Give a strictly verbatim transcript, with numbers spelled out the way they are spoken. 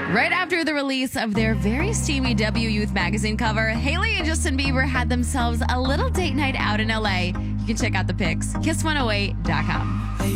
Right after the release of their very steamy W Youth magazine cover, Hailey and Justin Bieber had themselves a little date night out in L A. You can check out the pics, kiss one oh eight dot com.